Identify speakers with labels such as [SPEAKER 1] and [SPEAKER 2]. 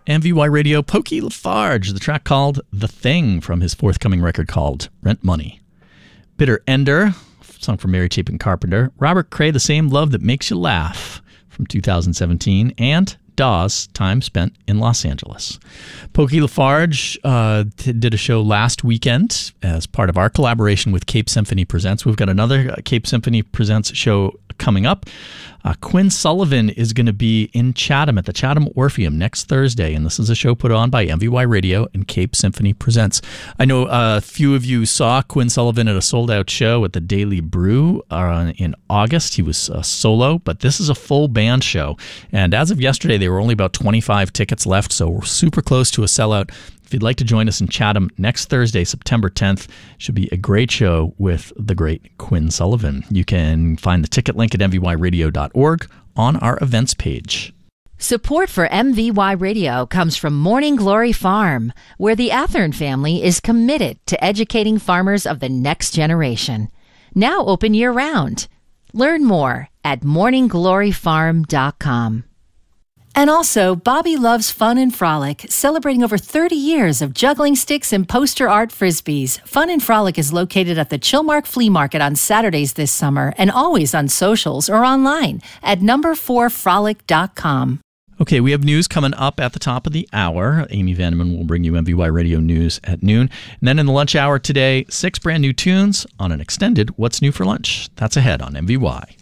[SPEAKER 1] MVY Radio, Pokey Lafarge, the track called The Thing from his forthcoming record called Rent Money. Bitter Ender, song from Mary Chapin Carpenter. Robert Cray, The Same Love That Makes You Laugh from 2017. And Dawes, Time Spent in Los Angeles. Pokey Lafarge did a show last weekend as part of our collaboration with Cape Symphony Presents. We've got another Cape Symphony Presents show coming up. Quinn Sullivan is going to be in Chatham at the Chatham Orpheum next Thursday, and this is a show put on by MVY Radio and Cape Symphony Presents. I know a few of you saw Quinn Sullivan at a sold-out show at the Daily Brew in August. He was solo, but this is a full band show, and as of yesterday, there were only about 25 tickets left, so we're super close to a sellout. If you'd like to join us in Chatham next Thursday, September 10th, should be a great show with the great Quinn Sullivan. You can find the ticket link at mvyradio.org on our events page.
[SPEAKER 2] Support for MVY Radio comes from Morning Glory Farm, where the Athern family is committed to educating farmers of the next generation. Now open year-round. Learn more at morninggloryfarm.com. And also, Bobby Loves Fun and Frolic, celebrating over 30 years of juggling sticks and poster art frisbees. Fun and Frolic is located at the Chilmark Flea Market on Saturdays this summer and always on socials or online at number4frolic.com.
[SPEAKER 1] Okay, we have news coming up at the top of the hour. Amy Vandeman will bring you MVY Radio News at noon. And then in the lunch hour today, 6 brand new tunes on an extended What's New for Lunch. That's ahead on MVY.